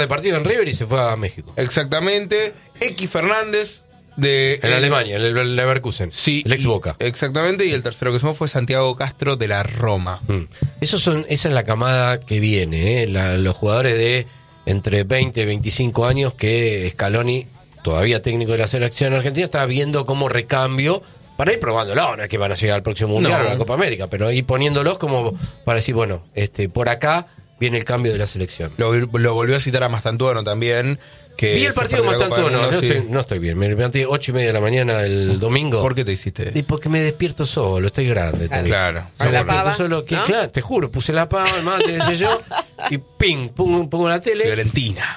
de partido en River y se fue a México. Exactamente. X Fernández en Alemania, en el Leverkusen. Sí, el ex Boca. Exactamente, y el tercero que sumó fue Santiago Castro de la Roma. Esa es la camada que viene, los jugadores de entre 20 y 25 años que Scaloni, todavía técnico de la selección argentina, está viendo como recambio para ir probándolo. No es que van a llegar al próximo Mundial o a la Copa América, pero ir poniéndolos como para decir, bueno, por acá viene el cambio de la selección. Lo volvió a citar a Mastantuono también. Que vi el partido Mastantuono, no estoy bien. Me levanté 8:30 de la mañana el domingo. ¿Por qué te hiciste? Y porque me despierto solo, estoy grande. Claro. La pava, solo, ¿no? Claro, te juro, puse la pava, el mate, qué sé yo, y ping, pongo la tele. Fiorentina.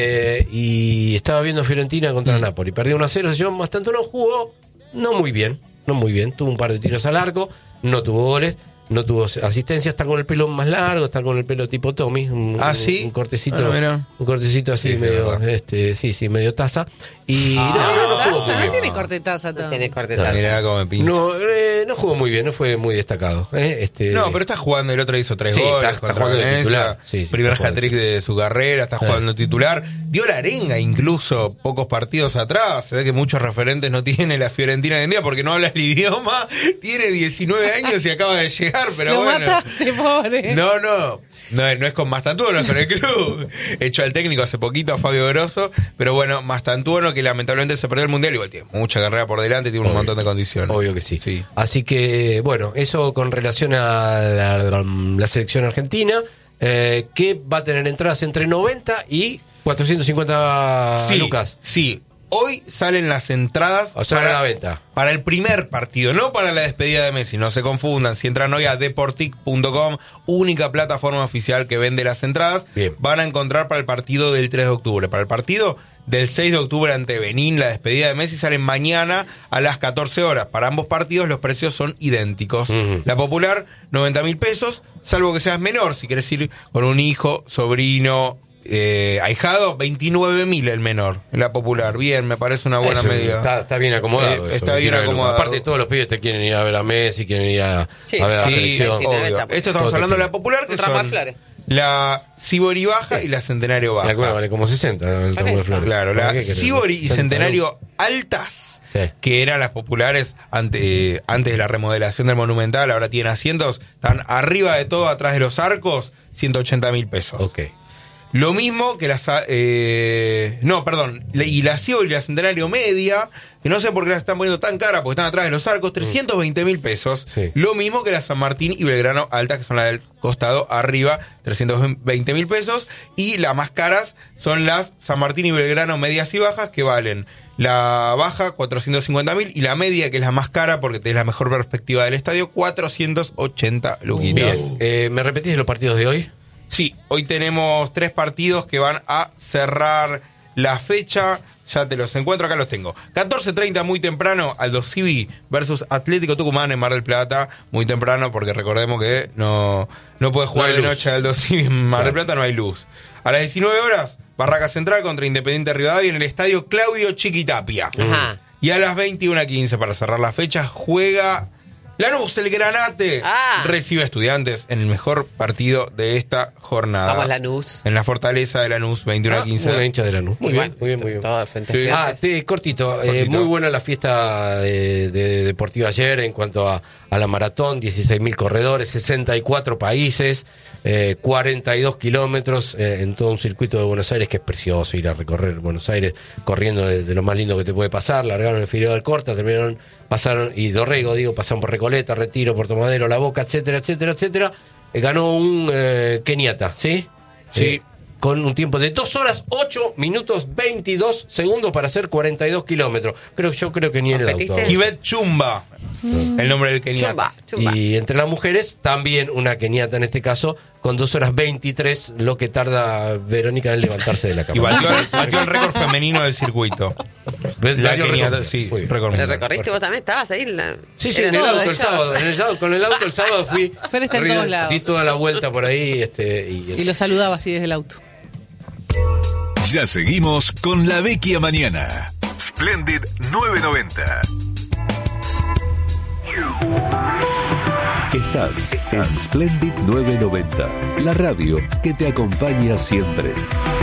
Y estaba viendo Fiorentina contra Napoli. Perdió 1-0, yo Mastantuono jugó no muy bien. Tuvo un par de tiros al arco, no tuvo goles, no tuvo asistencia, está con el pelo más largo, está con el pelo tipo Tommy, un cortecito, un cortecito así sí, medio, medio taza. Y no jugó muy bien. No tiene corte taza, tiene corte taza. Mirá cómo me pincha. No jugó muy bien, no fue muy destacado. No, pero está jugando, el otro hizo 3 goles, está jugando de titular. Primer hat-trick de su carrera, está jugando titular. Dio la arenga incluso pocos partidos atrás. Se ve que muchos referentes no tiene la Fiorentina hoy en día porque no habla el idioma. Tiene 19 años y acaba de llegar, pero lo bueno. Mataste, pobre. No es con Mastantuono, es con el club. Hecho al técnico hace poquito, a Fabio Grosso. Pero bueno, Mastantuono, que lamentablemente se perdió el Mundial, igual tiene mucha carrera por delante, tiene un montón de condiciones. Obvio que sí. Así que, bueno, eso con relación a la selección argentina, que va a tener entradas entre 90 y 450 lucas. Sí. Hoy salen las entradas para la venta. Para el primer partido, no para la despedida de Messi. No se confundan. Si entran hoy a deportic.com, única plataforma oficial que vende las entradas, van a encontrar para el partido del 3 de octubre. Para el partido del 6 de octubre ante Benín, la despedida de Messi, salen mañana a las 14 horas. Para ambos partidos los precios son idénticos. La popular, 90.000 pesos, salvo que seas menor. Si querés ir con un hijo, sobrino, ahijado, 29.000 el menor en la popular. Bien, me parece una buena medida. Está bien acomodado. Está bien acomodado. Aparte, todos los pibes te quieren ir a ver a Messi, quieren ir a ver a la selección. Esto estamos hablando de la popular, que son la Sibori baja y la Centenario baja. La vale como 60 el ramo de flores. Claro, la Sibori y Centenario altas, que eran las populares antes de la remodelación del Monumental, ahora tienen asientos, están arriba de todo, atrás de los arcos, 180.000 pesos. Ok. Lo mismo que las... y la Sibori y la Centenario media, que no sé por qué las están poniendo tan caras, porque están atrás de los arcos, 320.000 pesos. Sí. Lo mismo que la San Martín y Belgrano altas, que son las del costado arriba, 320.000 pesos. Y las más caras son las San Martín y Belgrano medias y bajas, que valen la baja 450.000 y la media, que es la más cara porque tenés la mejor perspectiva del estadio, 480 luquitas. Bien, ¿me repetís los partidos de hoy? Sí, hoy tenemos 3 partidos que van a cerrar la fecha. Ya te los encuentro, acá los tengo. 14:30 muy temprano, Aldo Civi versus Atlético Tucumán en Mar del Plata. Muy temprano porque recordemos que no puede jugar de noche Aldo Civi en Mar del Plata, no hay luz. A las 19 horas, Barraca Central contra Independiente Rivadavia en el estadio Claudio Chiquitapia. Y a las 21:15 para cerrar la fecha juega Lanús, el Granate, recibe a Estudiantes en el mejor partido de esta jornada. Vamos Lanús. En la fortaleza de Lanús, 21:15. Una hincha de Lanús. Muy bien. Todo al frente. Cortito. Muy buena la fiesta de deportiva ayer en cuanto a la maratón, 16.000 corredores, 64 países, 42 kilómetros en todo un circuito de Buenos Aires, que es precioso ir a recorrer Buenos Aires corriendo de lo más lindo que te puede pasar. Largaron el Figueroa Alcorta, pasaron, y Dorrego, pasaron por Recoleta, Retiro, Puerto Madero, La Boca, etcétera. Ganó un keniata, ¿sí? Sí. Con un tiempo de 2 horas, 8 minutos, 22 segundos para hacer 42 kilómetros. Yo creo que ni en el auto. Kibet Chumba, el nombre del keniata. Chumba. Y entre las mujeres, también una keniata en este caso, con 2 horas 23, lo que tarda Verónica en levantarse de la cama. Y batió el récord femenino del circuito. La keniata, sí, récord. ¿Lo recorriste vos también? ¿Estabas ahí? Sí, en el auto el sábado. Con el auto el sábado fui. Fer está en todos lados. Di toda la vuelta por ahí. Y lo saludaba así desde el auto. Ya seguimos con La Vecchia Mañana. Splendid 990. Estás en Splendid 990, la radio que te acompaña siempre.